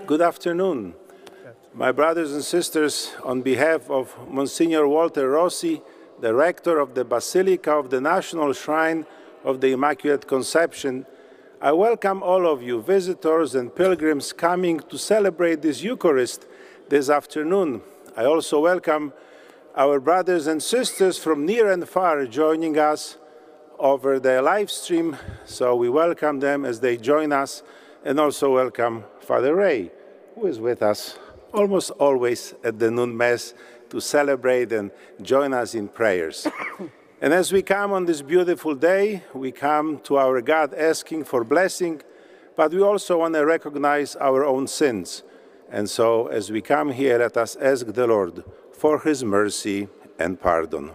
Good afternoon. My brothers and sisters, on behalf of Monsignor Walter Rossi, the rector of the Basilica of the National Shrine of the Immaculate Conception, I welcome all of you, visitors and pilgrims coming to celebrate this Eucharist this afternoon. I also welcome our brothers and sisters from near and far joining us over the live stream, so we welcome them as they join us, and also welcome Father Ray, who is with us almost always at the noon Mass to celebrate and join us in prayers. And as we come on this beautiful day, we come to our God asking for blessing, but we also want to recognize our own sins. And so as we come here, let us ask the Lord for His mercy and pardon.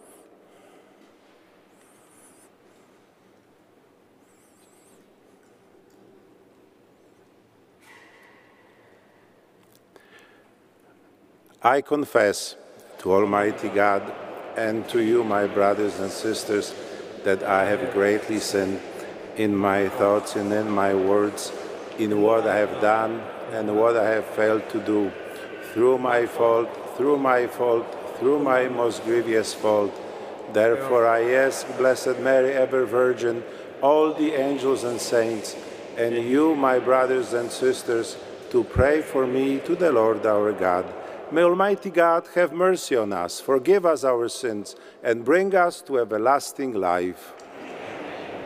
I confess to Almighty God and to you, my brothers and sisters, that I have greatly sinned in my thoughts and in my words, in what I have done and what I have failed to do, through my fault, through my most grievous fault. Therefore I ask Blessed Mary, ever Virgin, all the angels and saints, and you, my brothers and sisters, to pray for me to the Lord our God. May Almighty God have mercy on us, forgive us our sins, and bring us to everlasting life.